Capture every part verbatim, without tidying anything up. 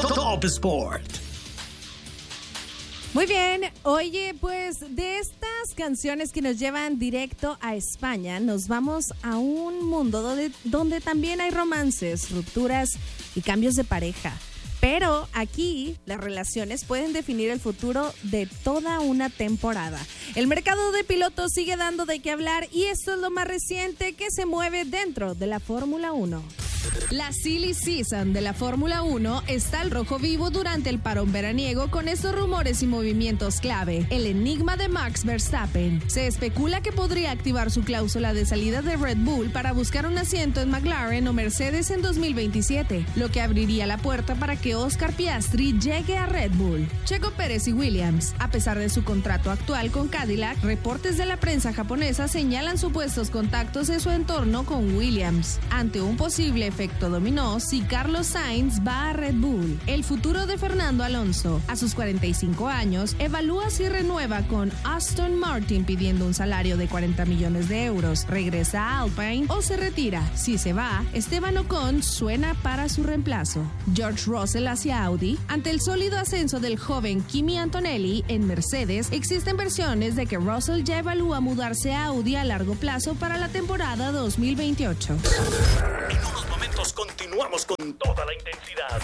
Top Sport. Muy bien, oye, pues de estas canciones que nos llevan directo a España, nos vamos a un mundo donde, donde también hay romances, rupturas y cambios de pareja. Pero aquí las relaciones pueden definir el futuro de toda una temporada. El mercado de pilotos sigue dando de qué hablar y esto es lo más reciente que se mueve dentro de la Fórmula uno. La Silly Season de la Fórmula uno está al rojo vivo durante el parón veraniego con estos rumores y movimientos clave. El enigma de Max Verstappen. Se especula que podría activar su cláusula de salida de Red Bull para buscar un asiento en McLaren o Mercedes en dos mil veintisiete, lo que abriría la puerta para que Oscar Piastri llegue a Red Bull. Checo Pérez y Williams. A pesar de su contrato actual con Cadillac, reportes de la prensa japonesa señalan supuestos contactos en su entorno con Williams. Ante un posible efecto dominó si Carlos Sainz va a Red Bull. El futuro de Fernando Alonso, a sus cuarenta y cinco años, evalúa si renueva con Aston Martin pidiendo un salario de cuarenta millones de euros, regresa a Alpine o se retira. Si se va, Esteban Ocon suena para su reemplazo. George Russell hacia Audi. Ante el sólido ascenso del joven Kimi Antonelli en Mercedes, existen versiones de que Russell ya evalúa mudarse a Audi a largo plazo para la temporada dos mil veintiocho. En unos momentos continuamos con toda la intensidad.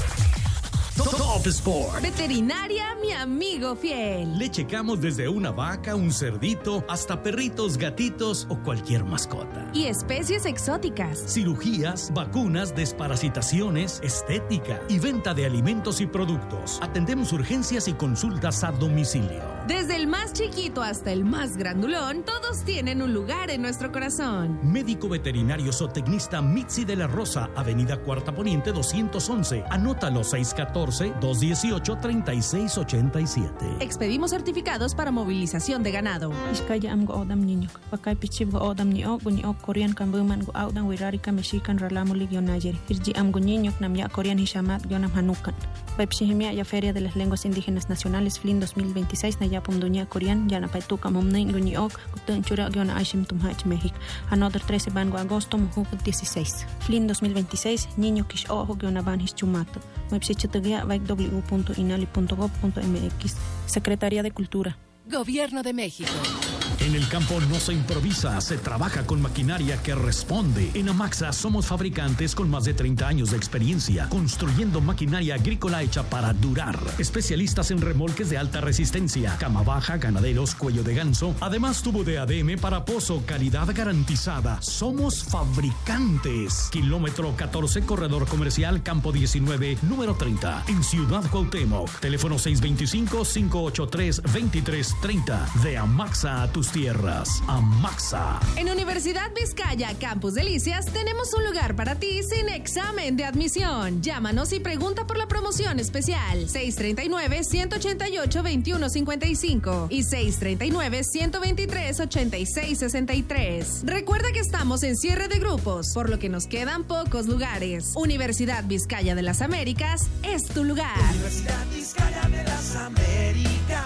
Top Sport. Veterinaria, mi amigo fiel. Le checamos desde una vaca, un cerdito, hasta perritos, gatitos o cualquier mascota. Y especies exóticas. Cirugías, vacunas, desparasitaciones, estética y venta de alimentos y productos. Atendemos urgencias y consultas a domicilio. Desde el más chiquito hasta el más grandulón, todos tienen un lugar en nuestro corazón. Médico veterinario zootecnista Mitzi de la Rosa, Avenida Cuarta Poniente doscientos once. Anótalo seis uno cuatro, dos uno ocho, tres seis ocho siete. Expedimos certificados para movilización de ganado. Iskaya am go odam niño. Pakay pichib go odam ni ok ni ok Korean kan buman go odam wirarika mexican ralamulig yo nayer. Irji am go niño nam ya Korean hishamat yo nam hanukan. Paipshihimia ya Feria de las Lenguas Indígenas Nacionales F L I N dos mil veintiséis na ya pumduña Korean ya na paituka momnain go ni ok kutun chura yo na aishim tumhach México. Another trece ban go agosto muhu dieciséis. F L I N dos mil veintiséis niño kish ojo yo na ban his chumato. Mepsichitagia w punto inali punto gob punto m x. Secretaría de Cultura. Gobierno de México. En el campo no se improvisa, se trabaja con maquinaria que responde. En Amaxa somos fabricantes con más de treinta años de experiencia, construyendo maquinaria agrícola hecha para durar. Especialistas en remolques de alta resistencia, cama baja, ganaderos, cuello de ganso. Además, tubo de A D M para pozo, calidad garantizada. Somos fabricantes. Kilómetro catorce, corredor comercial, campo diecinueve, número treinta, en Ciudad Cuauhtémoc. Teléfono seis dos cinco, cinco ocho tres, dos tres tres cero. De Amaxa a tus tierras. Amaxa. En Universidad Vizcaya, Campus Delicias, tenemos un lugar para ti sin examen de admisión. Llámanos y pregunta por la promoción especial seis tres nueve, uno ocho ocho, dos uno cinco cinco y seis tres nueve, uno dos tres, ocho seis seis tres. Recuerda que estamos en cierre de grupos, por lo que nos quedan pocos lugares. Universidad Vizcaya de las Américas es tu lugar. Universidad Vizcaya de las Américas.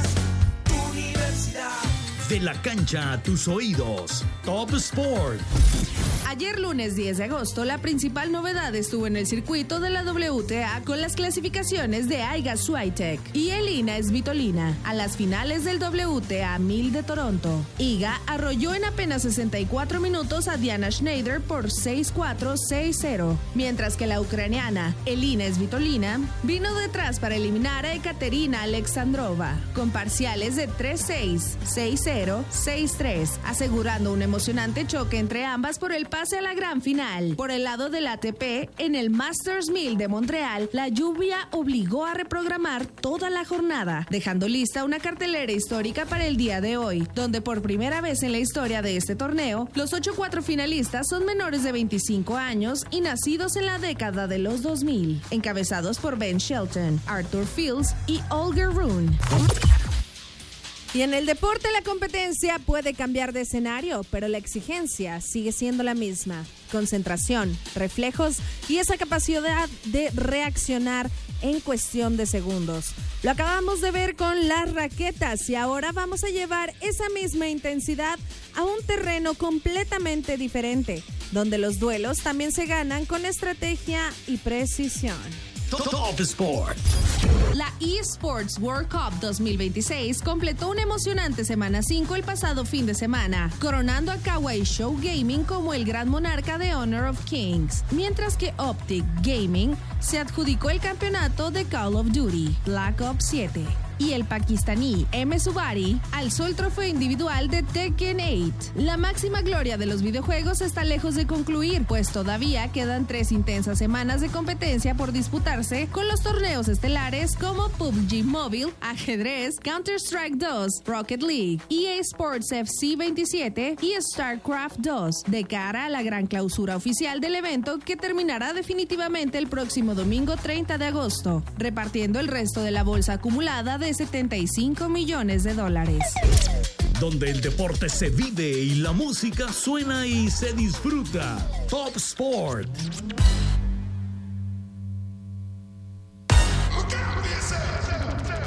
Universidad. De la cancha a tus oídos. Top Sport. Ayer lunes diez de agosto, la principal novedad estuvo en el circuito de la W T A con las clasificaciones de Iga Swiatek y Elina Svitolina a las finales del W T A mil de Toronto. Iga arrolló en apenas sesenta y cuatro minutos a Diana Schneider por seis cuatro, seis cero, mientras que la ucraniana Elina Svitolina vino detrás para eliminar a Ekaterina Alexandrova con parciales de tres seis, seis cero, seis tres, asegurando un emocionante choque entre ambas por el pase a la gran final. Por el lado del A T P, en el Masters mil de Montreal, la lluvia obligó a reprogramar toda la jornada, dejando lista una cartelera histórica para el día de hoy, donde por primera vez en la historia de este torneo, los ocho cuatro finalistas son menores de veinticinco años y nacidos en la década de los dos mil, encabezados por Ben Shelton, Arthur Fields y Holger Rune. Y en el deporte la competencia puede cambiar de escenario, pero la exigencia sigue siendo la misma. Concentración, reflejos y esa capacidad de reaccionar en cuestión de segundos. Lo acabamos de ver con las raquetas y ahora vamos a llevar esa misma intensidad a un terreno completamente diferente, donde los duelos también se ganan con estrategia y precisión. Top Sport. La eSports World Cup dos mil veintiséis completó una emocionante semana cinco el pasado fin de semana, coronando a Kawaii Show Gaming como el gran monarca de Honor of Kings, mientras que Optic Gaming se adjudicó el campeonato de Call of Duty Black Ops siete. Y el pakistaní M. Subari alzó el trofeo individual de Tekken ocho. La máxima gloria de los videojuegos está lejos de concluir, pues todavía quedan tres intensas semanas de competencia por disputarse con los torneos estelares como P U B G Mobile, ajedrez, Counter-Strike dos, Rocket League, E A Sports F C veintisiete y StarCraft dos, de cara a la gran clausura oficial del evento que terminará definitivamente el próximo domingo treinta de agosto, repartiendo el resto de la bolsa acumulada de setenta y cinco millones de dólares. Donde el deporte se vive y la música suena y se disfruta. Top Sport.